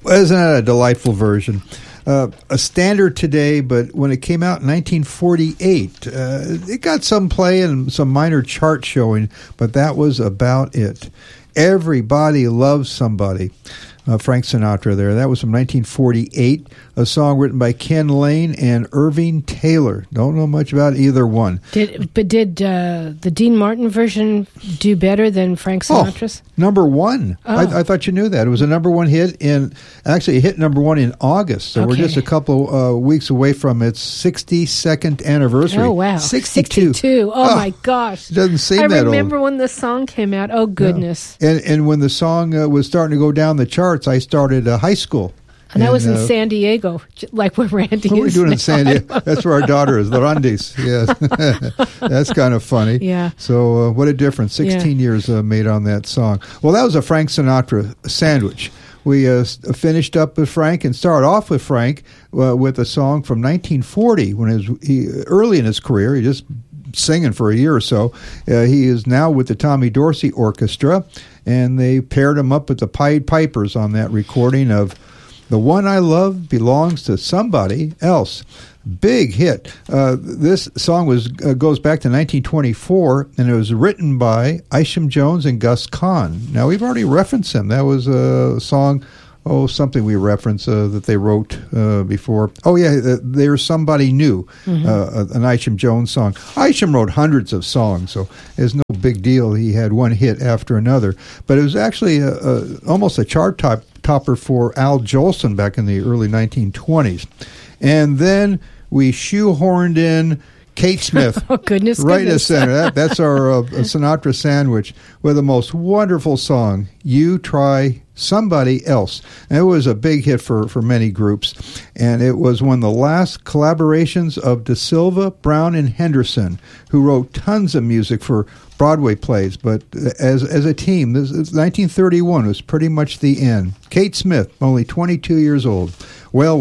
Isn't that a delightful version? A standard today, but when it came out in 1948, it got some play and some minor chart showing, but that was about it. Everybody Loves Somebody. Frank Sinatra there. That was from 1948, a song written by Ken Lane and Irving Taylor. Don't know much about either one. Did the Dean Martin version do better than Frank Sinatra's? Number one. Oh. I thought you knew that. It was a number one hit actually it hit number one in August. So we're just a couple weeks away from its 62nd anniversary. Oh, wow. 62. Oh, my gosh. It doesn't seem that old. I remember when the song came out. Oh, goodness. Yeah. And when the song was starting to go down the charts, I started high school. And I was in San Diego, like where Randy is. What are we doing in San Diego? That's where our daughter is, the Randis. Yes. That's kind of funny. Yeah. So what a difference. 16 years made on that song. Well, that was a Frank Sinatra sandwich. We finished up with Frank and started off with Frank with a song from 1940 when he early in his career. He just singing for a year or so. He is now with the Tommy Dorsey Orchestra, and they paired him up with the Pied Pipers on that recording of The One I Love Belongs to Somebody Else. Big hit. This song goes back to 1924, and it was written by Isham Jones and Gus Kahn. Now, we've already referenced him. That was a song, something we referenced that they wrote before. Oh, yeah, There's Somebody New, an Isham Jones song. Isham wrote hundreds of songs, so it's no big deal. He had one hit after another. But it was actually almost a chart topper for Al Jolson back in the early 1920s. And then we shoehorned in Kate Smith. Oh, goodness. Right in the center. That's our Sinatra sandwich with the most wonderful song, You Try Somebody Else. And it was a big hit for many groups. And it was one of the last collaborations of De Silva, Brown, and Henderson, who wrote tons of music for Broadway plays. But as a team, 1931 was pretty much the end. Kate Smith, only 22 years old. Well.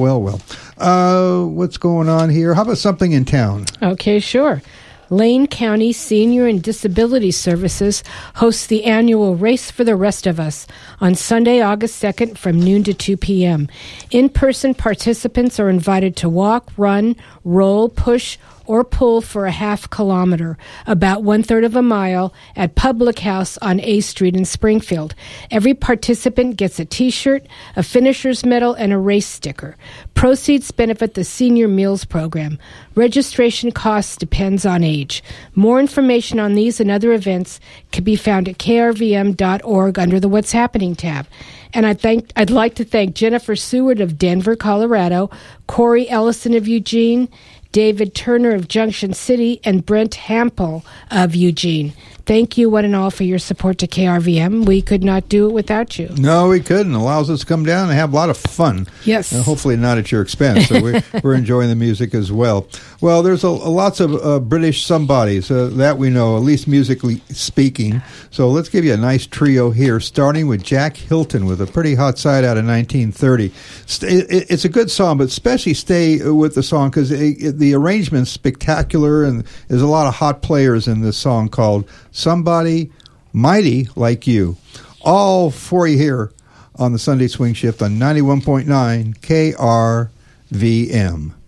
What's going on here? How about something in town? Okay, sure. Lane County Senior and Disability Services hosts the annual Race for the Rest of Us on Sunday, August 2nd from noon to 2 p.m. In-person participants are invited to walk, run, roll, push, or pull for a half kilometer, about 1/3 of a mile, at Public House on A Street in Springfield. Every participant gets a T-shirt, a finisher's medal, and a race sticker. Proceeds benefit the Senior Meals Program. Registration costs depends on age. More information on these and other events can be found at krvm.org under the What's Happening tab. And I'd like to thank Jennifer Seward of Denver, Colorado, Corey Ellison of Eugene, David Turner of Junction City, and Brent Hampel of Eugene. Thank you, one and all, for your support to KRVM. We could not do it without you. No, we couldn't. It allows us to come down and have a lot of fun. Yes. Hopefully not at your expense. So we're enjoying the music as well. Well, there's lots of British somebodies that we know, at least musically speaking. So let's give you a nice trio here, starting with Jack Hilton with a pretty hot side out of 1930. It's a good song, but especially stay with the song because the arrangement's spectacular, and there's a lot of hot players in this song called Somebody Mighty Like You. All for you here on the Sunday Swing Shift on 91.9 KRVM.